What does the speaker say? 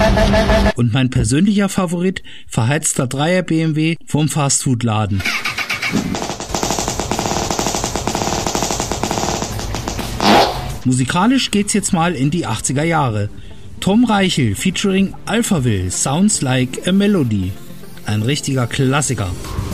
Und mein persönlicher Favorit, verheizter 3er BMW vom Fastfood-Laden. Musikalisch geht's jetzt mal in die 80er Jahre. Tom Reichel featuring Alphaville, Sounds Like a Melody. Ein richtiger Klassiker.